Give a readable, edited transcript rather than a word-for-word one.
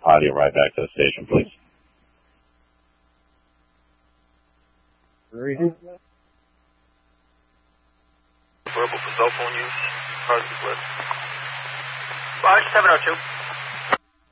potty and ride back to the station, please. Verbal for cell phone use. Cars is lit. 702.